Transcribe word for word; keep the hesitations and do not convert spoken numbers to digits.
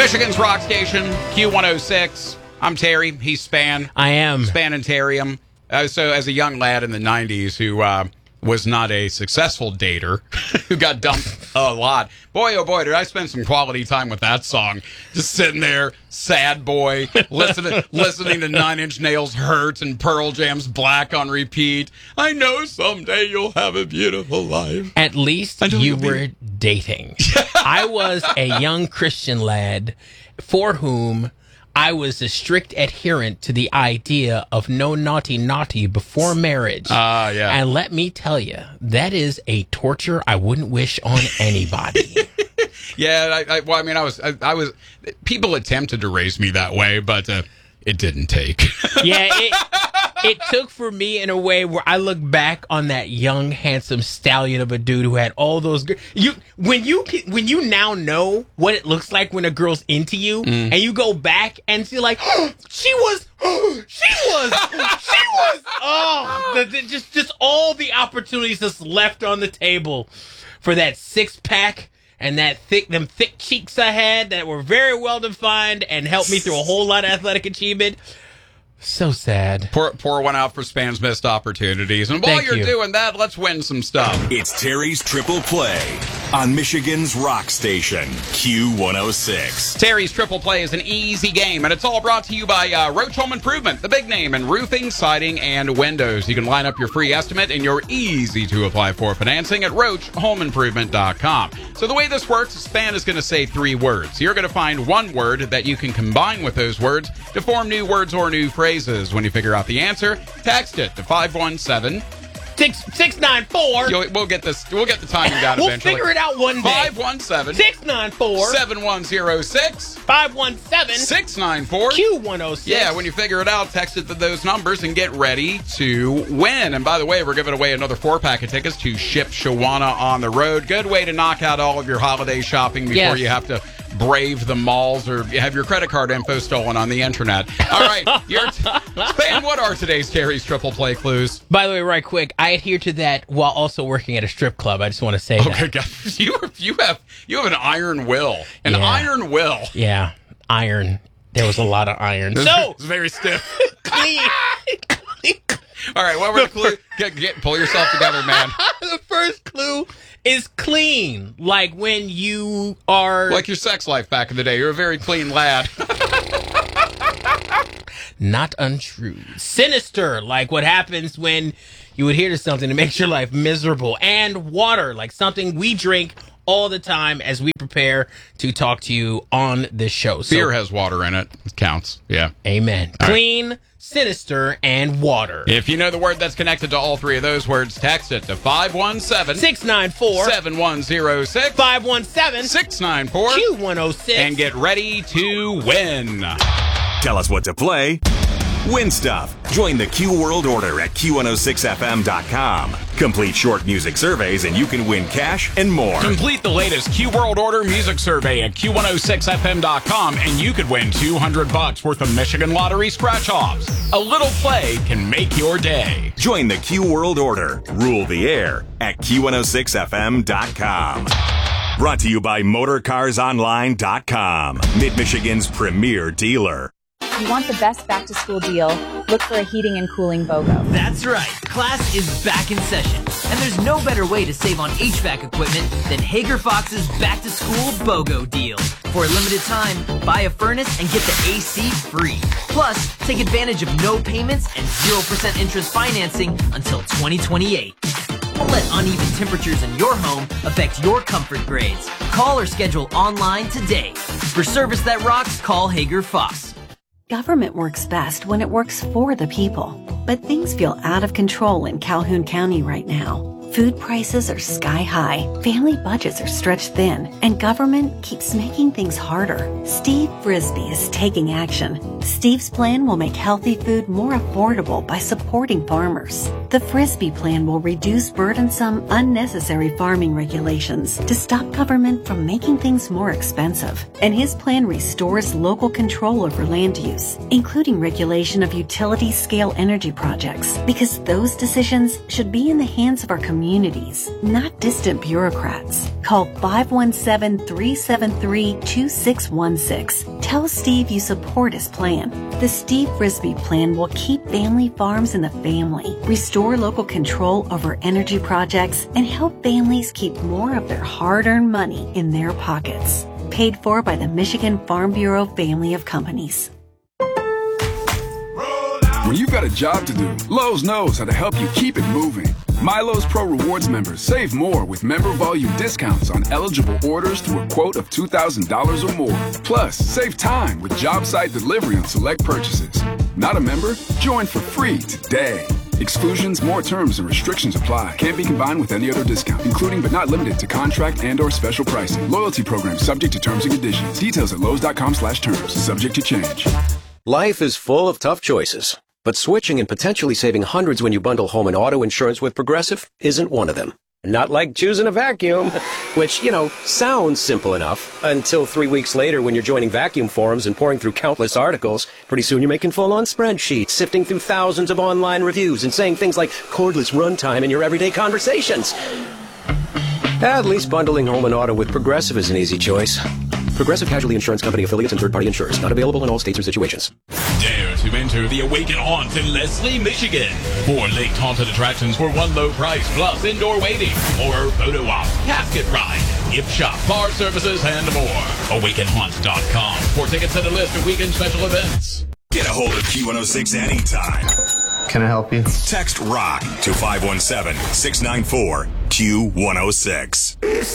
Michigan's rock station, Q one oh six. I'm Terry. He's Span. I am. Span and Terrium. Uh, so as a young lad in the nineties who uh, was not a successful dater, who got dumped a lot, boy, oh boy, did I spend some quality time with that song. Just sitting there, sad boy, listening listening to Nine Inch Nails' Hurt and Pearl Jam's Black on repeat. I know someday you'll have a beautiful life. At least you were be- dating. I was a young Christian lad for whom I was a strict adherent to the idea of no naughty naughty before marriage. Ah, uh, yeah. And let me tell you, that is a torture I wouldn't wish on anybody. yeah, I, I, well, I mean, I was, I, I was. People attempted to raise me that way, but uh, it didn't take. yeah, it, it took for me in a way where I look back on that young, handsome stallion of a dude who had all those. Gr- you when you when you now know what it looks like when a girl's into you, mm. and you go back and see like oh, she was, oh, she was, she was. Oh, the, the, just just all the opportunities just left on the table for that six pack. And that thick, them thick cheeks I had that were very well defined and helped me through a whole lot of athletic achievement. So sad. Pour, pour one out for Span's missed opportunities. And while Thank you're you. doing that, let's win some stuff. It's Terry's Triple Play on Michigan's rock station, Q one oh six. Terry's Triple Play is an easy game, and it's all brought to you by uh, Roach Home Improvement, the big name in roofing, siding, and windows. You can line up your free estimate and your easy-to-apply-for financing at roach home improvement dot com. So the way this works, Span is going to say three words. You're going to find one word that you can combine with those words to form new words or new phrases. When you figure out the answer, text it to five one seven six nine four. We'll get this. We'll get the timing down we'll eventually. We'll figure it out one day. five one seven six nine four seven one zero six five one seven six nine four Q one oh six. Yeah, when you figure it out, text it to those numbers and get ready to win. And by the way, we're giving away another four-pack of tickets to Ship Shawana on the Road. Good way to knock out all of your holiday shopping before yes. you have to brave the malls or have your credit card info stolen on the internet. All right, your t- Span, what are today's Terry's Triple Play clues? By the way, right quick, I adhere to that while also working at a strip club. I just want to say okay, that. God, you you have you have an iron will, an yeah. iron will. Yeah, iron. There was a lot of iron. So it's very stiff. Clean. All right, what were the clues? Get, get, pull yourself together, man. The first clue is clean. Like when you are... Like your sex life back in the day. You're a very clean lad. Not untrue. Sinister, like what happens when you adhere to something that makes your life miserable. And water, like something we drink all the time as we prepare to talk to you on this show. So, beer has water in it. It counts. Yeah. Amen. All Clean, right. Sinister, and water. If you know the word that's connected to all three of those words, text it to five one seven six nine four seven one zero six five one seven six nine four Q one oh six and get ready to win. Tell us what to play. Win stuff. Join the Q World Order at Q one oh six F M dot com. Complete short music surveys and you can win cash and more. Complete the latest Q World Order music survey at Q one oh six F M dot com and you could win two hundred bucks worth of Michigan Lottery scratch-offs. A little play can make your day. Join the Q World Order. Rule the air at Q one oh six F M dot com. Brought to you by motor cars online dot com. Mid-Michigan's premier dealer. You want the best back-to-school deal? Look for a heating and cooling BOGO. That's right. Class is back in session. And there's no better way to save on H V A C equipment than Hager Fox's back-to-school BOGO deal. For a limited time, buy a furnace and get the A C free. Plus, take advantage of no payments and zero percent interest financing until twenty twenty-eight. Don't let uneven temperatures in your home affect your comfort grades. Call or schedule online today. For service that rocks, call Hager Fox. Government works best when it works for the people. But things feel out of control in Calhoun County right now. Food prices are sky high, family budgets are stretched thin, and government keeps making things harder. Steve Frisbee is taking action. Steve's plan will make healthy food more affordable by supporting farmers. The Frisbee plan will reduce burdensome, unnecessary farming regulations to stop government from making things more expensive. And his plan restores local control over land use, including regulation of utility-scale energy projects, because those decisions should be in the hands of our community. communities, not distant bureaucrats. Call five one seven, three seven three, two six one six. Tell Steve you support his plan. The Steve Frisbee plan will keep family farms in the family, restore local control over energy projects, and help families keep more of their hard-earned money in their pockets. Paid for by the Michigan Farm Bureau family of companies. When you've got a job to do, Lowe's knows how to help you keep it moving. MyLowe's Pro Rewards members save more with member volume discounts on eligible orders through a quote of two thousand dollars or more. Plus, save time with job site delivery on select purchases. Not a member? Join for free today. Exclusions, more terms, and restrictions apply. Can't be combined with any other discount, including but not limited to contract and or special pricing. Loyalty program subject to terms and conditions. Details at lowes.com slash terms. Subject to change. Life is full of tough choices, but switching and potentially saving hundreds when you bundle home and auto insurance with Progressive isn't one of them. Not like choosing a vacuum, which, you know, sounds simple enough until three weeks later when you're joining vacuum forums and pouring through countless articles. Pretty soon you're making full-on spreadsheets, sifting through thousands of online reviews and saying things like cordless runtime in your everyday conversations. At least bundling home and auto with Progressive is an easy choice. Progressive Casualty Insurance Company affiliates and third-party insurers. Not available in all states or situations. Dare to enter the Awaken Haunt in Leslie, Michigan. Four linked haunted attractions for one low price, plus indoor waiting, horror photo op, casket ride, gift shop, bar services, and more. awaken haunt dot com for tickets and a list of weekend special events. Get a hold of Q one oh six anytime. Can I help you? Text ROCK to five one seven, six nine four, Q one oh six.